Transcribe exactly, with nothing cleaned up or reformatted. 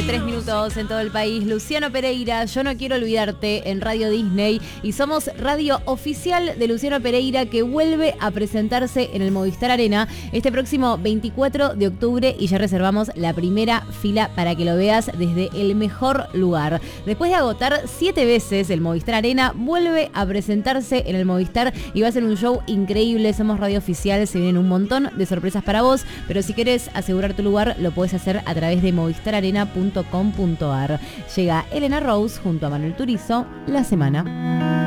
tres minutos en todo el país. Luciano Pereira, Yo no quiero olvidarte, en Radio Disney. Y somos radio oficial de Luciano Pereira, que vuelve a presentarse en el Movistar Arena este próximo veinticuatro de octubre. Y ya reservamos la primera fila para que lo veas desde el mejor lugar. Después de agotar siete veces el Movistar Arena, vuelve a presentarse en el Movistar y va a ser un show increíble. Somos radio oficial, se vienen un montón de sorpresas para vos. Pero si querés asegurar tu lugar, lo podés hacer a través de movistar arena punto com punto ar. Llega Elena Rose junto a Manuel Turizo, La Semana.